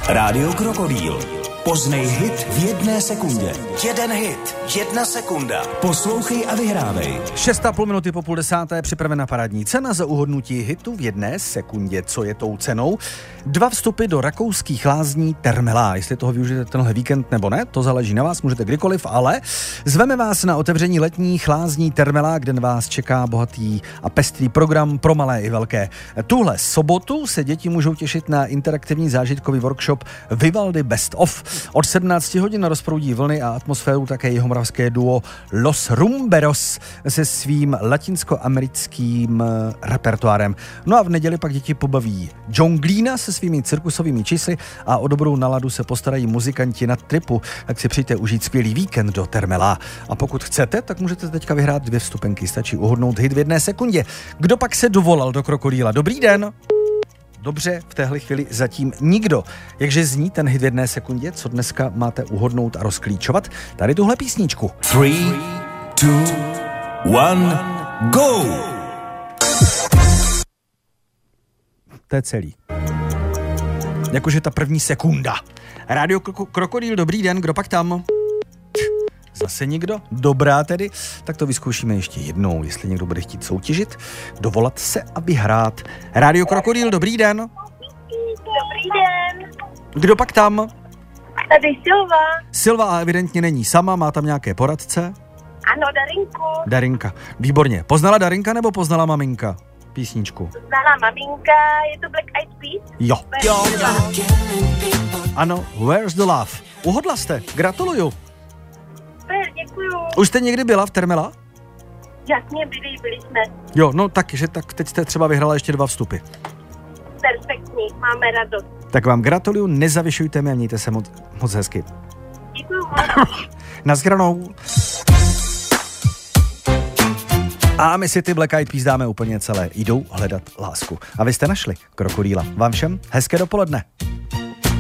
Rádio Krokodýl. Poznej hit v 1 sekundě. Jeden hit, 1 sekunda. Poslouchej a vyhrávej. 6,5 minuty po 9:30 připravena parádní cena za uhodnutí hitu v 1 sekundě. Co je tou cenou? 2 vstupy do rakouských lázní Termelá. Jestli toho využijete tenhle víkend nebo ne, to záleží na vás, můžete kdykoliv, ale zveme vás na otevření letních lázní Termelá, kde vás čeká bohatý a pestrý program pro malé i velké. Tuhle sobotu se děti můžou těšit na interaktivní zážitkový workshop Vivaldi Best of. Od 17 hodin rozproudí vlny a atmosféru také jihomoravské duo Los Rumberos se svým latinskoamerickým repertoárem. No a v neděli pak děti pobaví Džonglína se svými cirkusovými čísly a o dobrou náladu se postarají muzikanti na tripu, tak si přijďte užít skvělý víkend do Termelá. A pokud chcete, tak můžete teďka vyhrát 2 vstupenky, stačí uhodnout hit v 1 sekundě. Kdo pak se dovolal do Krokodýla? Dobrý den! Dobře, v téhle chvíli zatím nikdo. Jakže zní ten hit v 1 sekundě, co dneska máte uhodnout a rozklíčovat? Tady tuhle písničku. 3, 2, 1, go! To je celý. Jakože ta první sekunda. Rádio Krokodýl, dobrý den, kdo pak tam? Zase někdo? Dobrá tedy. Tak to vyzkoušíme ještě jednou, jestli někdo bude chtít soutěžit, dovolat se a vyhrát. Rádio Krokodýl, dobrý den. Dobrý den. Kdo pak tam? Tady Silva. Silva evidentně není sama, má tam nějaké poradce? Ano, Darinku. Darinka. Výborně. Poznala Darinka nebo poznala maminka písničku? Znala maminka, je to Black Eyed Peas? Jo. Ano, Where's the Love? Uhodla jste, gratuluju. Super, děkuju. Už jste někdy byla v Termela? Jasně, byli jsme. Jo, no takže tak teď jste třeba vyhrala ještě 2 vstupy. Perfektní, máme radost. Tak vám gratuluju, nezavěšujte mě, mějte se moc hezky. Děkuju moc. Naschranou. A my si ty Black Eyed Peas dáme úplně celé. Jdou hledat lásku. A vy jste našli Krokodýla. Vám všem hezké dopoledne.